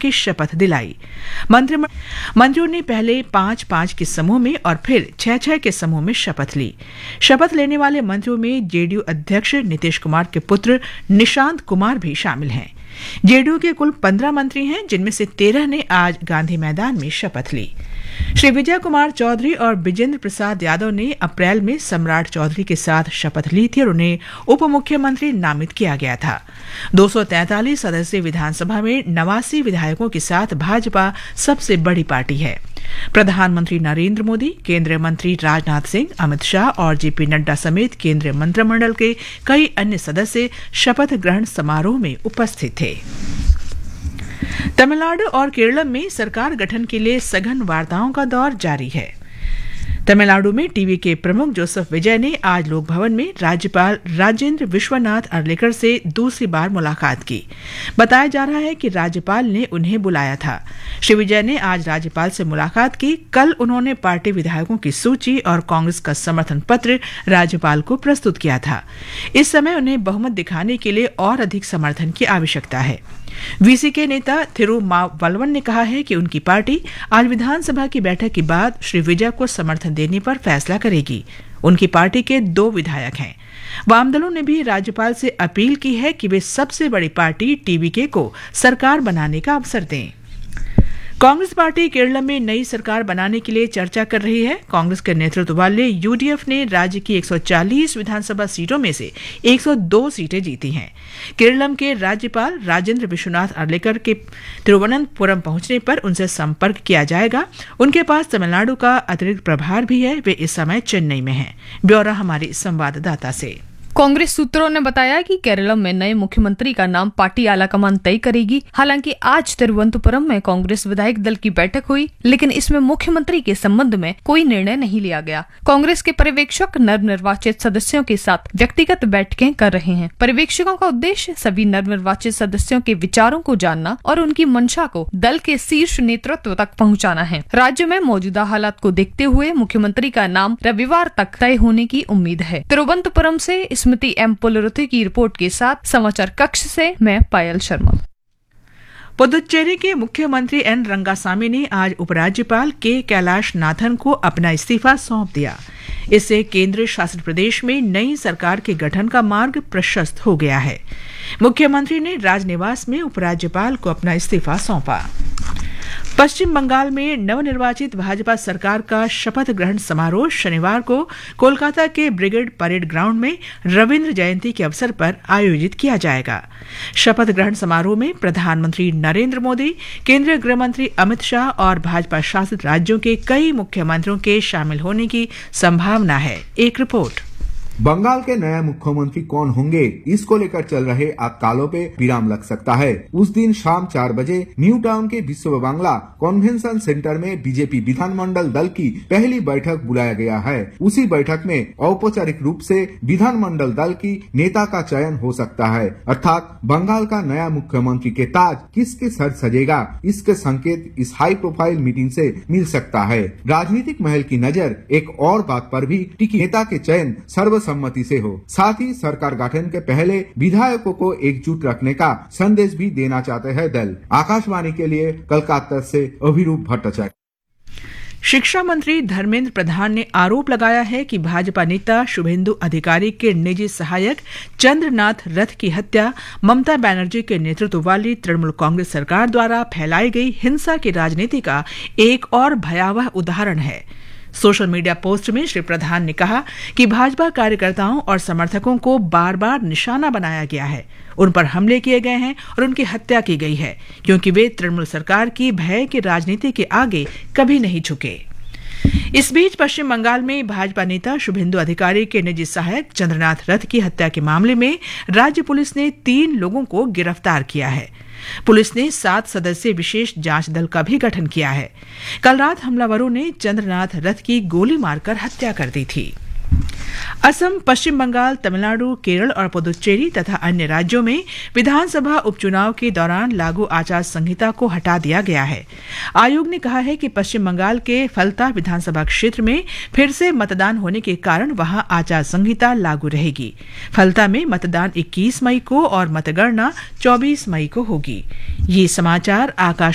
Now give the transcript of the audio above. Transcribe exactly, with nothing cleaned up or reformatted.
की शपथ दिलाई। मंत्रियों ने पहले पांच पांच के समूह में और फिर छह छह के समूह में शपथ ली। शपथ लेने वाले मंत्रियों में जेडीयू अध्यक्ष नीतीश कुमार के पुत्र निशांत कुमार भी शामिल हैं। जेडीयू के कुल पंद्रह मंत्री हैं, जिनमें से तेरह ने आज गांधी मैदान में शपथ ली। श्री विजय कुमार चौधरी और विजेंद्र प्रसाद यादव ने अप्रैल में सम्राट चौधरी के साथ शपथ ली थी और उन्हें उप मुख्यमंत्री नामित किया गया था। दो सौ तैंतालीस सदस्यीय विधानसभा में नवासी विधायकों के साथ भाजपा सबसे बड़ी पार्टी है। प्रधानमंत्री नरेंद्र मोदी, केंद्रीय मंत्री राजनाथ सिंह, अमित शाह और जेपी नड्डा समेत केंद्रीय मंत्रिमंडल के कई अन्य सदस्य शपथ ग्रहण समारोह में उपस्थित थे। तमिलनाडु और केरल में सरकार गठन के लिए सघन वार्ताओं का दौर जारी है। तमिलनाडु में टीवी के प्रमुख जोसेफ विजय ने आज लोक भवन में राज्यपाल राजेंद्र विश्वनाथ अर्लेकर से दूसरी बार मुलाकात की। बताया जा रहा है कि राज्यपाल ने उन्हें बुलाया था। श्री विजय ने आज राज्यपाल से मुलाकात की। कल उन्होंने पार्टी विधायकों की सूची और कांग्रेस का समर्थन पत्र राज्यपाल को प्रस्तुत किया था। इस समय उन्हें बहुमत दिखाने के लिए और अधिक समर्थन की आवश्यकता है। वीसी के नेता थिरुमावलवन ने कहा है कि उनकी पार्टी आज विधानसभा की बैठक के बाद श्री विजय को समर्थन देने पर फैसला करेगी। उनकी पार्टी के दो विधायक हैं। वामदलों ने भी राज्यपाल से अपील की है कि वे सबसे बड़ी पार्टी टीवीके को सरकार बनाने का अवसर दें। कांग्रेस पार्टी केरल में नई सरकार बनाने के लिए चर्चा कर रही है। कांग्रेस के नेतृत्व वाले यूडीएफ ने राज्य की एक सौ चालीस विधानसभा सीटों में से एक सौ दो सीटें जीती हैं। केरल के राज्यपाल राजेंद्र विश्वनाथ अर्लेकर के तिरुवनंतपुरम पहुंचने पर उनसे संपर्क किया जाएगा। उनके पास तमिलनाडु का अतिरिक्त प्रभार भी है। वे इस समय चेन्नई में हैं। ब्यौरा हमारी संवाददाता से। कांग्रेस सूत्रों ने बताया कि केरल में नए मुख्यमंत्री का नाम पार्टी आलाकमान तय करेगी। हालांकि आज तिरुवनंतपुरम में कांग्रेस विधायक दल की बैठक हुई, लेकिन इसमें मुख्यमंत्री के संबंध में कोई निर्णय नहीं लिया गया। कांग्रेस के पर्यवेक्षक नवनिर्वाचित सदस्यों के साथ व्यक्तिगत बैठकें कर रहे हैं। पर्यवेक्षकों का उद्देश्य सभी नवनिर्वाचित सदस्यों के विचारों को जानना और उनकी मंशा को दल के शीर्ष नेतृत्व तक पहुँचाना है। राज्य में मौजूदा हालात को देखते हुए मुख्यमंत्री का नाम रविवार तक तय होने की उम्मीद है। तिरुवनंतपुरम से स्मृति एम पुलरुथी की रिपोर्ट के साथ समाचार कक्ष से मैं पायल शर्मा। पुदुचेरी के मुख्यमंत्री एन रंगासामी ने आज उपराज्यपाल के कैलाश नाथन को अपना इस्तीफा सौंप दिया। इससे केंद्र शासित प्रदेश में नई सरकार के गठन का मार्ग प्रशस्त हो गया है। मुख्यमंत्री ने राजनिवास में उपराज्यपाल को अपना इस्तीफा सौंपा। पश्चिम बंगाल में नवनिर्वाचित भाजपा सरकार का शपथ ग्रहण समारोह शनिवार को कोलकाता के ब्रिगेड परेड ग्राउंड में रविंद्र जयंती के अवसर पर आयोजित किया जाएगा। शपथ ग्रहण समारोह में प्रधानमंत्री नरेंद्र मोदी, केंद्रीय गृह मंत्री अमित शाह और भाजपा शासित राज्यों के कई मुख्यमंत्रियों के शामिल होने की संभावना है। एक रिपोर्ट। बंगाल के नए मुख्यमंत्री कौन होंगे, इसको लेकर चल रहे आकालों पे विराम लग सकता है। उस दिन शाम चार बजे न्यू टाउन के विश्व बांग्ला कन्वेंशन सेंटर में बीजेपी विधानमंडल दल की पहली बैठक बुलाया गया है। उसी बैठक में औपचारिक रूप से विधानमंडल दल की नेता का चयन हो सकता है, अर्थात बंगाल का नया मुख्यमंत्री के ताज किसके सर सजेगा, इसके संकेत इस हाई प्रोफाइल मीटिंग से मिल सकता है। राजनीतिक महल की नजर एक और बात पर भी टिकी, नेता के चयन सर्व सम्मति से हो। साथ ही सरकार गठन के पहले विधायकों को एकजुट रखने का संदेश भी देना चाहते हैं दल। आकाशवाणी के लिए कोलकाता से अभिरूप भट्टाचार्य। शिक्षा मंत्री धर्मेंद्र प्रधान ने आरोप लगाया है कि भाजपा नेता शुभेंदु अधिकारी के निजी सहायक चंद्रनाथ रथ की हत्या ममता बनर्जी के नेतृत्व वाली तृणमूल कांग्रेस सरकार द्वारा फैलाई गई हिंसा की राजनीति का एक और भयावह उदाहरण है। सोशल मीडिया पोस्ट में श्री प्रधान ने कहा कि भाजपा कार्यकर्ताओं और समर्थकों को बार बार निशाना बनाया गया है, उन पर हमले किए गए हैं और उनकी हत्या की गई है, क्योंकि वे तृणमूल सरकार की भय की राजनीति के आगे कभी नहीं झुके। इस बीच पश्चिम बंगाल में भाजपा नेता शुभेंदु अधिकारी के निजी सहायक चंद्रनाथ रथ की हत्या के मामले में राज्य पुलिस ने तीन लोगों को गिरफ्तार किया है। पुलिस ने सात सदस्यीय विशेष जांच दल का भी गठन किया है। कल रात हमलावरों ने चंद्रनाथ रथ की गोली मारकर हत्या कर दी थी। असम, पश्चिम बंगाल, तमिलनाडु, केरल और पुदुचेरी तथा अन्य राज्यों में विधानसभा उपचुनाव के दौरान लागू आचार संहिता को हटा दिया गया है। आयोग ने कहा है कि पश्चिम बंगाल के फलता विधानसभा क्षेत्र में फिर से मतदान होने के कारण वहां आचार संहिता लागू रहेगी। फलता में मतदान इक्कीस मई को और मतगणना चौबीस मई को होगी। ये समाचार आकाश